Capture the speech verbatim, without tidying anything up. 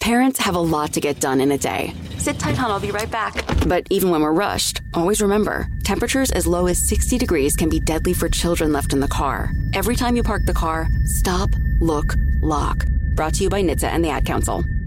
Parents have a lot to get done in a day. Sit tight, hon, I'll be right back. But even when we're rushed, always remember, temperatures as low as sixty degrees can be deadly for children left in the car. Every time you park the car, stop, look, lock. Brought to you by N H T S A and the Ad Council.